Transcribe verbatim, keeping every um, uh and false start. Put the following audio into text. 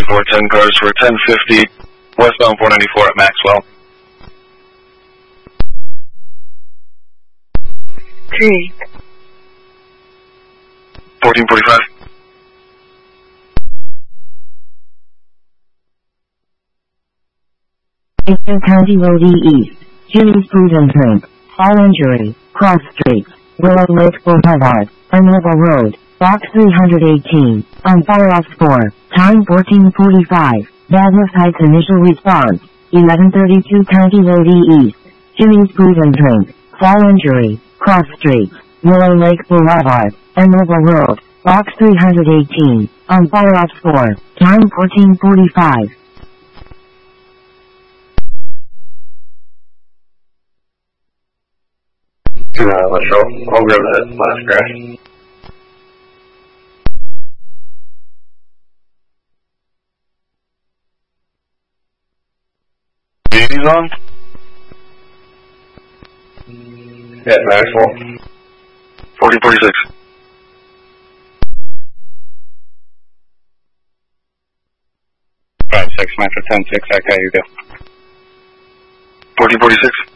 four ten cars for ten fifty, westbound four ninety-four at Maxwell. Three. fourteen forty-five. Eastern County Road E East, Jimmy's Food and Drink, Fall Injury, Cross Street, Willow Lake Boulevard, Amiable Road, Box three eighteen, on fire off four, time fourteen forty-five, Douglas Heights initial response, eleven thirty-two County Road E East, Jimmy's Food and Drink, Fall Injury, Cross Street, Willow Lake Boulevard, Amiable Road, Box three eighteen, on fire off four, time fourteen forty-five. Uh, let's go. I'll grab that last crash. eighties on? Yeah, Maxwell. forty forty-six. five six, Metro ten six, okay, you go. forty forty-six.